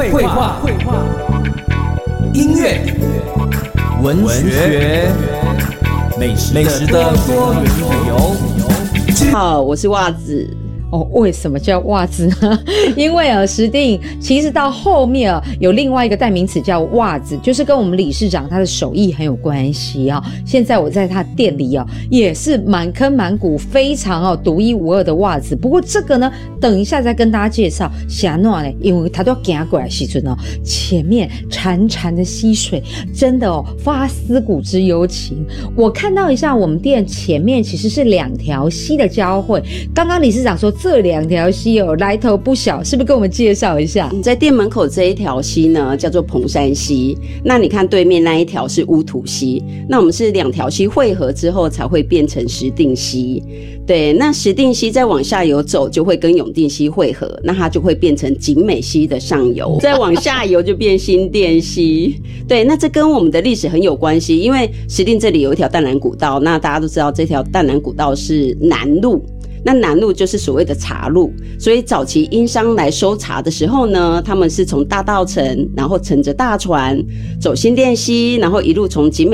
绘画、音乐、文学、美食的多元旅游。 好，我是袜子。 为什么叫袜子呢？因为石定其实到后面有另外一个代名词叫袜子，就是跟我们理事长他的手艺很有关系啊。现在我在他店里也是满坑满谷非常独一无二的袜子。不过这个呢，等一下再跟大家介绍。霞诺呢，因为他都要走过来时阵前面潺潺的溪水，真的发思古之幽情。我看到一下我们店前面其实是2条溪的交汇。刚刚理事长说这2条溪来头不小，是不是跟我们介绍一下？ 在店门口这一条溪呢，叫做蓬山溪。那你看对面那一条是乌土溪。那我们是2条溪汇合之后才会变成石碇溪。对，那石碇溪再往下游走，就会跟永定溪汇合，那它就会变成景美溪的上游，再往下游就变新店溪。对，那这跟我们的历史很有关系，因为石碇这里有一条淡南古道，那大家都知道这条淡南古道是南路。那南路就是所谓的茶路，所以早期殷商来收茶的时候呢，他们是从大稻埕，然后乘着大船走新店溪，然后一路从景美